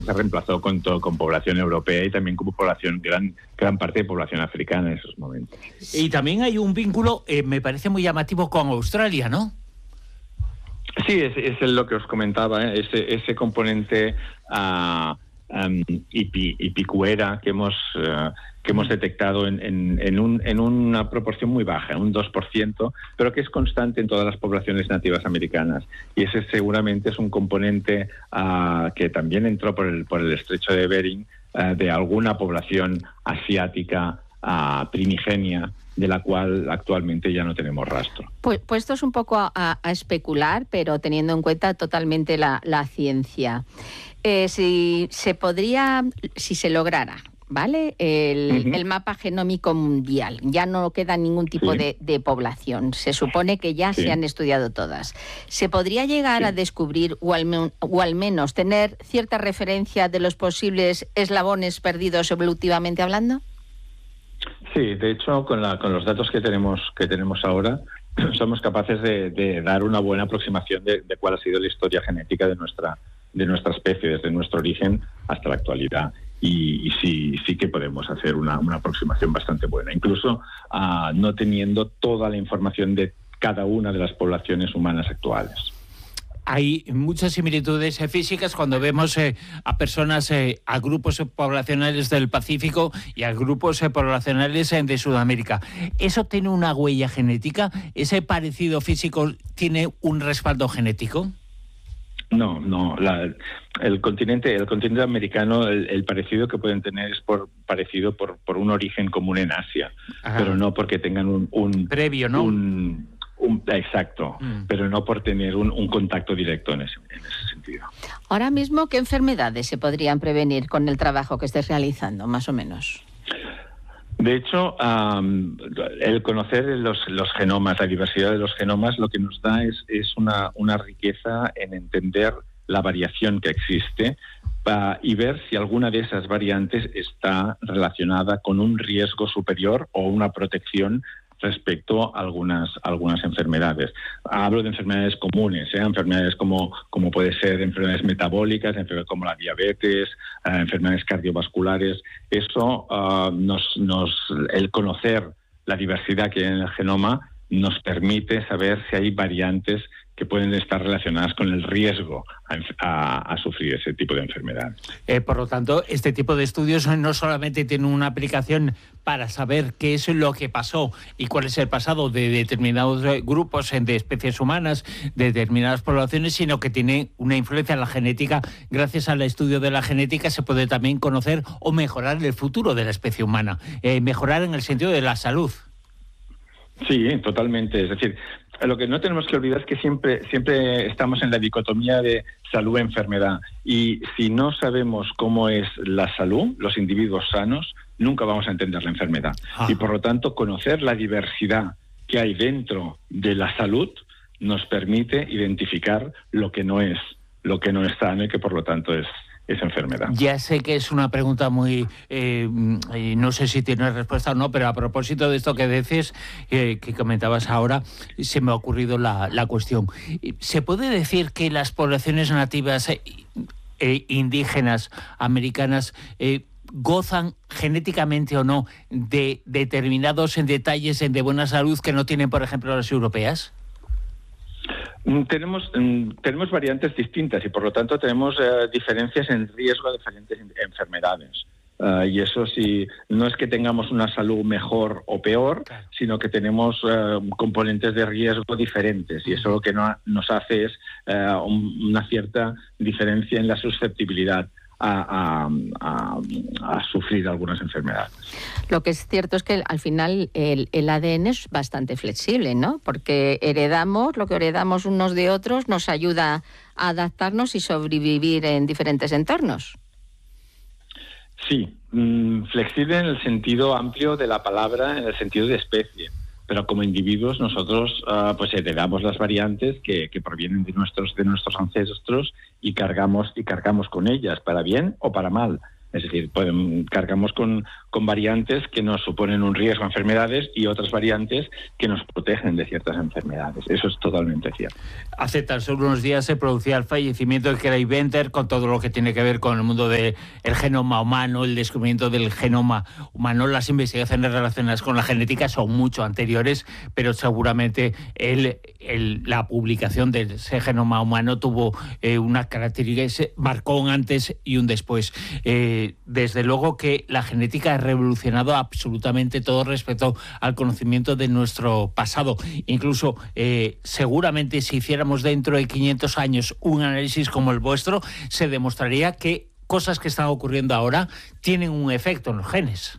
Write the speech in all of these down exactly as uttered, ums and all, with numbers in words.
se reemplazó con, todo, con población europea y también con población gran, gran parte de población africana en esos momentos. Y también hay un vínculo, eh, me parece muy llamativo, con Australia, ¿no? Sí, es, es lo que os comentaba, ¿eh? ese, ese componente uh, um, hipi, hipicuera que hemos uh, que hemos detectado en, en, en, un, en una proporción muy baja, un dos por ciento, pero que es constante en todas las poblaciones nativas americanas. Y ese seguramente es un componente uh, que también entró por el, por el estrecho de Bering uh, de alguna población asiática uh, primigenia, de la cual actualmente ya no tenemos rastro. Pues puestos un poco a, a especular, pero teniendo en cuenta totalmente la, la ciencia, eh, si se podría, si se lograra, ¿vale? El, uh-huh. el mapa genómico mundial, ya no queda ningún tipo sí. de, de población, se supone que ya sí. se han estudiado todas. ¿Se podría llegar sí. a descubrir o al, o al menos tener cierta referencia de los posibles eslabones perdidos evolutivamente hablando? Sí, de hecho, con, la, con los datos que tenemos que tenemos ahora, somos capaces de, de dar una buena aproximación de, de cuál ha sido la historia genética de nuestra de nuestra especie, desde nuestro origen hasta la actualidad. Y, y sí, sí que podemos hacer una, una aproximación bastante buena, incluso uh, no teniendo toda la información de cada una de las poblaciones humanas actuales. Hay muchas similitudes físicas cuando vemos eh, a personas, eh, a grupos poblacionales del Pacífico y a grupos eh, poblacionales eh, de Sudamérica. ¿Eso tiene una huella genética? ¿Ese parecido físico tiene un respaldo genético? No, no. La, el continente, el continente americano, el, el parecido que pueden tener es por parecido por, por un origen común en Asia, Ajá. pero no porque tengan un, un previo, ¿no? Un, Un, exacto, mm. pero no por tener un, un contacto directo en ese, en ese sentido. Ahora mismo, ¿qué enfermedades se podrían prevenir con el trabajo que estés realizando, más o menos? De hecho, um, el conocer los, los genomas, la diversidad de los genomas, lo que nos da es, es una, una riqueza en entender la variación que existe uh, y ver si alguna de esas variantes está relacionada con un riesgo superior o una protección respecto a algunas, algunas enfermedades. Hablo de enfermedades comunes, ¿eh? enfermedades como, como puede ser enfermedades metabólicas, enfermedades como la diabetes, eh, enfermedades cardiovasculares. Eso, uh, nos, nos, el conocer la diversidad que hay en el genoma nos permite saber si hay variantes que pueden estar relacionadas con el riesgo a, a, a sufrir ese tipo de enfermedad. Eh, por lo tanto, este tipo de estudios no solamente tienen una aplicación para saber qué es lo que pasó y cuál es el pasado de determinados grupos de especies humanas, de determinadas poblaciones, sino que tiene una influencia en la genética. Gracias al estudio de la genética se puede también conocer o mejorar el futuro de la especie humana, eh, mejorar en el sentido de la salud. Sí, totalmente. Es decir, lo que no tenemos que olvidar es que siempre, siempre estamos en la dicotomía de salud-enfermedad. Y si no sabemos cómo es la salud, los individuos sanos, nunca vamos a entender la enfermedad. Ah. Y por lo tanto, conocer la diversidad que hay dentro de la salud nos permite identificar lo que no es, lo que no es sano y que por lo tanto es esa enfermedad. Ya sé que es una pregunta muy... Eh, no sé si tiene respuesta o no, pero a propósito de esto que dices, eh, que comentabas ahora, se me ha ocurrido la, la cuestión. ¿Se puede decir que las poblaciones nativas eh, eh, indígenas americanas eh, gozan genéticamente o no de determinados en detalles de buena salud que no tienen, por ejemplo, las europeas? Tenemos, tenemos variantes distintas y por lo tanto tenemos uh, diferencias en riesgo de diferentes enfermedades. Uh, y eso sí, no es que tengamos una salud mejor o peor, claro, sino que tenemos uh, componentes de riesgo diferentes y eso lo que no, nos hace es uh, un, una cierta diferencia en la susceptibilidad A, a, a, a sufrir algunas enfermedades. Lo que es cierto es que al final el, el A D N es bastante flexible, ¿no? Porque heredamos, lo que heredamos unos de otros nos ayuda a adaptarnos y sobrevivir en diferentes entornos. Sí, mmm, flexible en el sentido amplio de la palabra, en el sentido de especie. Pero como individuos nosotros uh, pues heredamos las variantes que, que provienen de nuestros de nuestros ancestros y cargamos y cargamos con ellas para bien o para mal. Es decir, podemos, cargamos con, con variantes que nos suponen un riesgo a enfermedades y otras variantes que nos protegen de ciertas enfermedades. Eso es totalmente cierto. Hace tan solo unos días se producía el fallecimiento de Craig Venter con todo lo que tiene que ver con el mundo del genoma humano, el descubrimiento del genoma humano. Las investigaciones relacionadas con la genética son mucho anteriores, pero seguramente el, el, la publicación de ese genoma humano tuvo eh, una característica, marcó un antes y un después. Eh, desde luego que la genética ha revolucionado absolutamente todo respecto al conocimiento de nuestro pasado. Incluso eh, seguramente si hiciéramos dentro de quinientos años un análisis como el vuestro, se demostraría que cosas que están ocurriendo ahora tienen un efecto en los genes.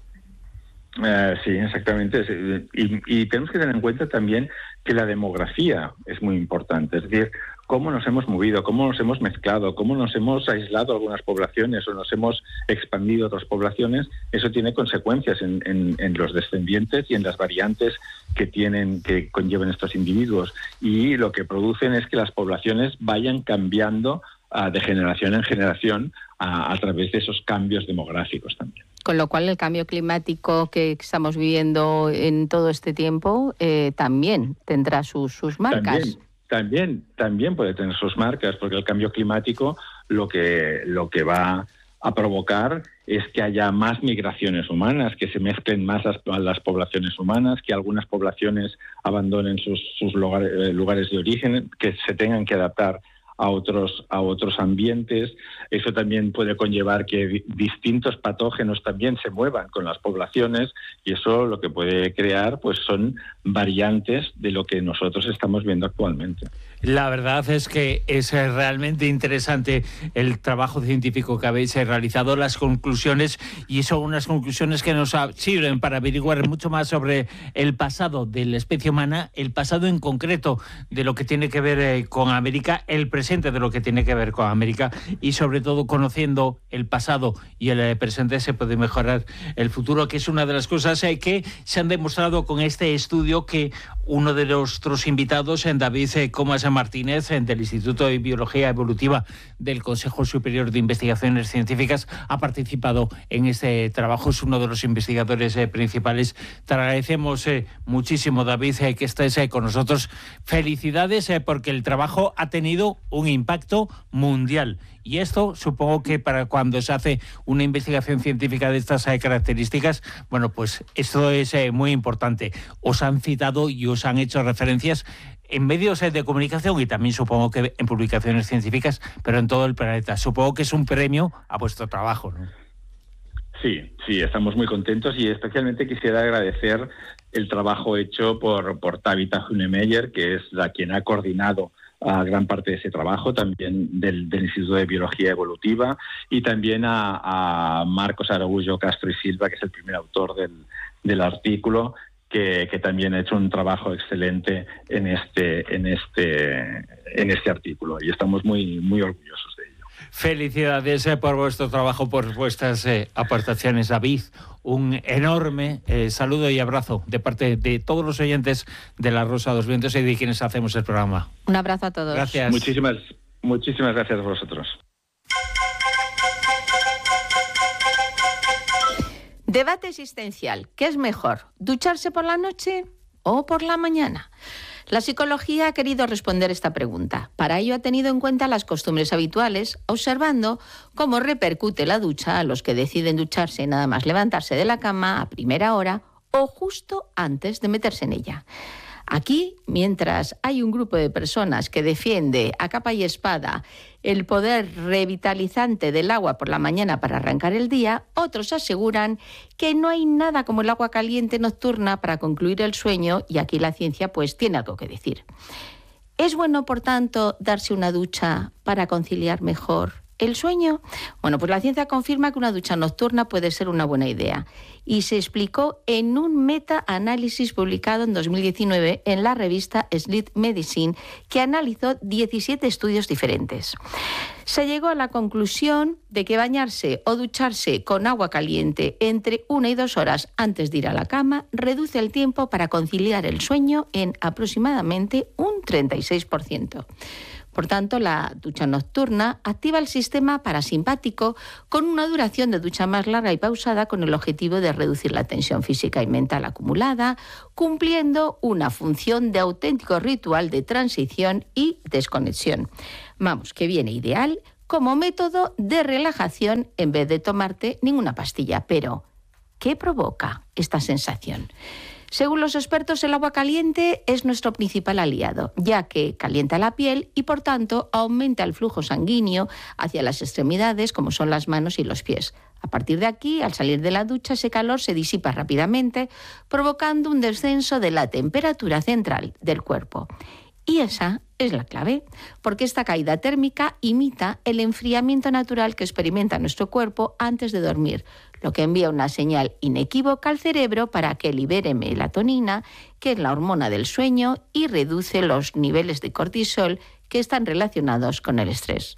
Uh, sí, exactamente. Y, y tenemos que tener en cuenta también que la demografía es muy importante. Es decir, cómo nos hemos movido, cómo nos hemos mezclado, cómo nos hemos aislado algunas poblaciones o nos hemos expandido a otras poblaciones, eso tiene consecuencias en, en, en los descendientes y en las variantes que tienen, que conllevan estos individuos. Y lo que producen es que las poblaciones vayan cambiando uh, de generación en generación a, a través de esos cambios demográficos también. Con lo cual el cambio climático que estamos viviendo en todo este tiempo eh, también tendrá sus, sus marcas. También, también, también puede tener sus marcas, porque el cambio climático lo que, lo que va a provocar es que haya más migraciones humanas, que se mezclen más las, las poblaciones humanas, que algunas poblaciones abandonen sus, sus lugares, eh, lugares de origen, que se tengan que adaptar a otros a otros ambientes. Eso también puede conllevar que di- distintos patógenos también se muevan con las poblaciones, y eso lo que puede crear pues son variantes de lo que nosotros estamos viendo actualmente. La verdad es que es realmente interesante el trabajo científico que habéis realizado, las conclusiones, y son unas conclusiones que nos sirven para averiguar mucho más sobre el pasado de la especie humana, el pasado en concreto de lo que tiene que ver eh, con América, el presente de lo que tiene que ver con América, y sobre todo conociendo el pasado y el presente se puede mejorar el futuro, que es una de las cosas eh, que se han demostrado con este estudio que uno de nuestros invitados, en David eh, Comas Martínez, del Instituto de Biología Evolutiva del Consejo Superior de Investigaciones Científicas, ha participado en este trabajo, es uno de los investigadores eh, principales. Te agradecemos eh, muchísimo, David, eh, que estés eh, con nosotros. Felicidades eh, porque el trabajo ha tenido un impacto mundial. Y esto supongo que para cuando se hace una investigación científica de estas eh, características, bueno, pues esto es eh, muy importante. Os han citado y os han hecho referencias en medios de comunicación y también supongo que en publicaciones científicas, pero en todo el planeta. Supongo que es un premio a vuestro trabajo, ¿no? Sí, sí, estamos muy contentos y especialmente quisiera agradecer el trabajo hecho por, por Tabitha Hunemeyer, que es la quien ha coordinado a gran parte de ese trabajo, también del, del Instituto de Biología Evolutiva, y también a, a Marcos Araújo Castro y Silva, que es el primer autor del, del artículo, Que, que también ha hecho un trabajo excelente en este en este en este artículo, y estamos muy muy orgullosos de ello. Felicidades eh, por vuestro trabajo, por vuestras eh, aportaciones, David. Un enorme eh, saludo y abrazo de parte de todos los oyentes de La Rosa de los Vientos y de quienes hacemos el programa. Un abrazo a todos. Gracias. Muchísimas muchísimas gracias a vosotros. Debate existencial. ¿Qué es mejor? ¿Ducharse por la noche o por la mañana? La psicología ha querido responder esta pregunta. Para ello ha tenido en cuenta las costumbres habituales, observando cómo repercute la ducha a los que deciden ducharse nada más levantarse de la cama a primera hora o justo antes de meterse en ella. Aquí, mientras hay un grupo de personas que defiende a capa y espada el poder revitalizante del agua por la mañana para arrancar el día, otros aseguran que no hay nada como el agua caliente nocturna para concluir el sueño, y aquí la ciencia pues tiene algo que decir. ¿Es bueno, por tanto, darse una ducha para conciliar mejor el sueño? Bueno, pues la ciencia confirma que una ducha nocturna puede ser una buena idea, y se explicó en un meta-análisis publicado en dos mil diecinueve en la revista Sleep Medicine, que analizó diecisiete estudios diferentes. Se llegó a la conclusión de que bañarse o ducharse con agua caliente entre una y dos horas antes de ir a la cama reduce el tiempo para conciliar el sueño en aproximadamente un treinta y seis por ciento. Por tanto, la ducha nocturna activa el sistema parasimpático con una duración de ducha más larga y pausada con el objetivo de reducir la tensión física y mental acumulada, cumpliendo una función de auténtico ritual de transición y desconexión. Vamos, que viene ideal como método de relajación en vez de tomarte ninguna pastilla. Pero, ¿qué provoca esta sensación? Según los expertos, el agua caliente es nuestro principal aliado, ya que calienta la piel y, por tanto, aumenta el flujo sanguíneo hacia las extremidades, como son las manos y los pies. A partir de aquí, al salir de la ducha, ese calor se disipa rápidamente, provocando un descenso de la temperatura central del cuerpo. Y esa es la clave, porque esta caída térmica imita el enfriamiento natural que experimenta nuestro cuerpo antes de dormir, lo que envía una señal inequívoca al cerebro para que libere melatonina, que es la hormona del sueño, y reduce los niveles de cortisol que están relacionados con el estrés.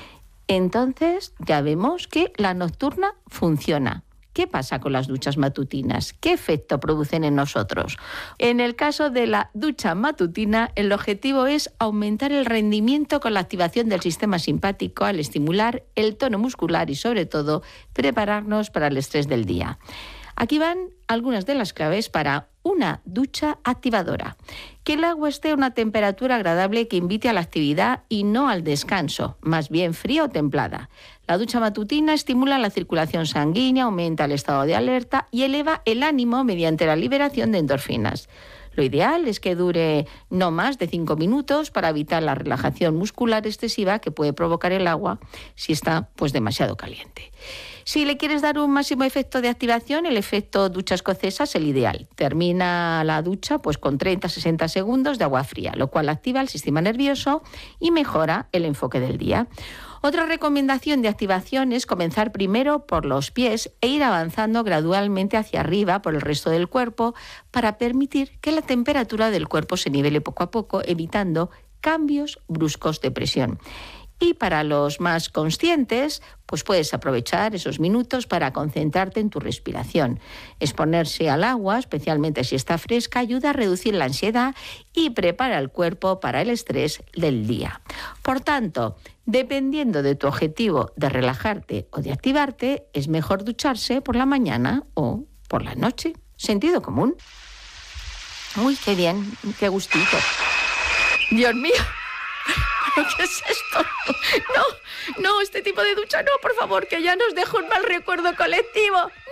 Entonces, ya vemos que la nocturna funciona. ¿Qué pasa con las duchas matutinas? ¿Qué efecto producen en nosotros? En el caso de la ducha matutina, el objetivo es aumentar el rendimiento con la activación del sistema simpático al estimular el tono muscular y, sobre todo, prepararnos para el estrés del día. Aquí van algunas de las claves para una ducha activadora. Que el agua esté a una temperatura agradable que invite a la actividad y no al descanso, más bien fría o templada. La ducha matutina estimula la circulación sanguínea, aumenta el estado de alerta y eleva el ánimo mediante la liberación de endorfinas. Lo ideal es que dure no más de cinco minutos para evitar la relajación muscular excesiva que puede provocar el agua si está pues demasiado caliente. Si le quieres dar un máximo efecto de activación, el efecto ducha escocesa es el ideal. Termina la ducha pues con treinta a sesenta segundos de agua fría, lo cual activa el sistema nervioso y mejora el enfoque del día. Otra recomendación de activación es comenzar primero por los pies e ir avanzando gradualmente hacia arriba por el resto del cuerpo para permitir que la temperatura del cuerpo se nivele poco a poco, evitando cambios bruscos de presión. Y para los más conscientes, pues puedes aprovechar esos minutos para concentrarte en tu respiración. Exponerse al agua, especialmente si está fresca, ayuda a reducir la ansiedad y prepara el cuerpo para el estrés del día. Por tanto, dependiendo de tu objetivo de relajarte o de activarte, es mejor ducharse por la mañana o por la noche. Sentido común. Uy, qué bien, qué gustito. Dios mío. ¿Qué es esto? No, no, este tipo de ducha no, por favor, que ya nos deja un mal recuerdo colectivo.